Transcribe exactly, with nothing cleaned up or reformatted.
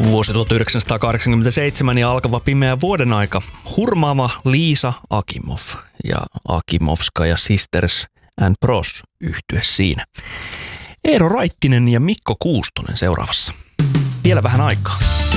Vuosi tuhatyhdeksänsataakahdeksankymmentäseitsemän ja alkava pimeä vuoden aika. Hurmaava Liisa Akimov ja Akimovskaja Sisters and Bros yhtye siinä. Eero Raittinen ja Mikko Kuustonen seuraavassa. Vielä vähän aikaa.